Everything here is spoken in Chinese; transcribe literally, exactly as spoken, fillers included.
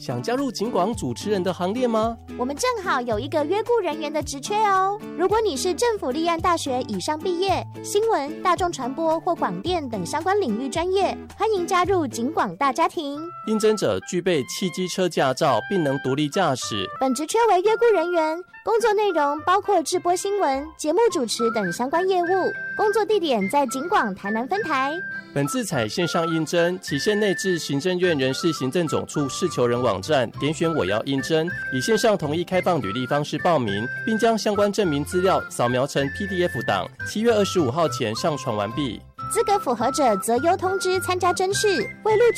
想加入警广主持人的行列吗？ 我们正好有一个约雇人员的职缺哦。如果你是政府立案大学以上毕业，新闻、大众传播或广电等相关领域专业，欢迎加入警广大家庭。 应征者具备汽机车驾照，并能独立驾驶。 本职缺为约雇人员，工作内容包括制播新闻、节目主持等相关业务。工作地点在警广台南分台。 本次采线上应征，期限内至行政院人事行政总处事求人网站点选我要应征，以线上同意开放履历方式报名，并将相关证明资料扫描成 P D F 档，七月二十五号前上传完毕。 资格符合者择优通知参加甄试，未录取